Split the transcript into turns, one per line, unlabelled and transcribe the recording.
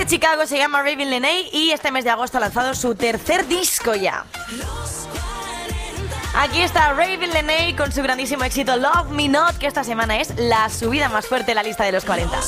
de Chicago, se llama Raven Lenae y este mes de agosto ha lanzado su tercer disco ya. Aquí está Raven Lenae con su grandísimo éxito Love Me Not, que esta semana es la subida más fuerte en la lista de los 40.